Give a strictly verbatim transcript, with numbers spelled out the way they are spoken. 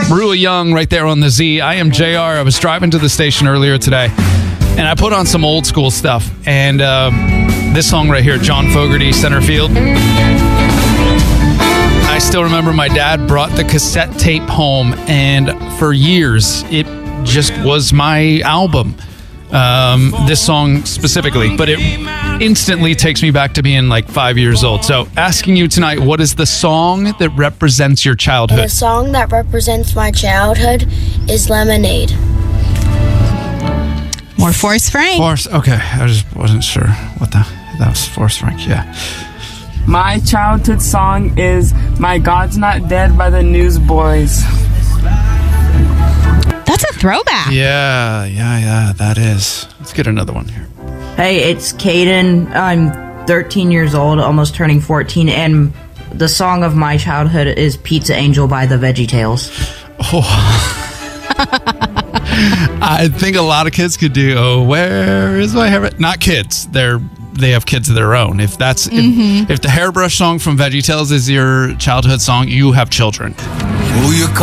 Rua Young right there on the Z. I am J R. I was driving to the station earlier today, and I put on some old school stuff. And um, this song right here, John Fogerty, Center Field. I still remember my dad brought the cassette tape home, and for years, it just was my album. Um, this song specifically, but it instantly takes me back to being like five years old. So asking you tonight, what is the song that represents your childhood? The song that represents my childhood is Lemonade. More Forrest Frank. Forrest, okay. I just wasn't sure what the, that was Forrest Frank, yeah. My childhood song is My God's Not Dead by the Newsboys. That's a throwback. Yeah, yeah, yeah, that is. Let's get another one here. Hey, it's Caden. I'm thirteen years old, almost turning fourteen, and the song of my childhood is Pizza Angel by the VeggieTales. Oh. I think a lot of kids could do, oh, where is my hair? Not kids. They're they have kids of their own. If that's Mm-hmm. if, if the Hairbrush song from VeggieTales is your childhood song, you have children. Who you call?